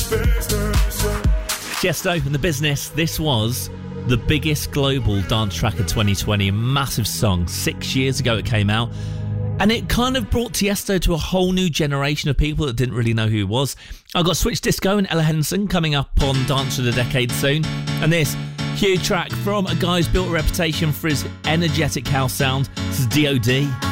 Tiesto and The Business. This was the biggest global dance track of 2020. A massive song. 6 years ago it came out. And it kind of brought Tiesto to a whole new generation of people that didn't really know who he was. I've got Switch Disco and Ella Henderson coming up on Dance of the Decade soon. And this huge track from a guy who's built a reputation for his energetic house sound. This is D.O.D.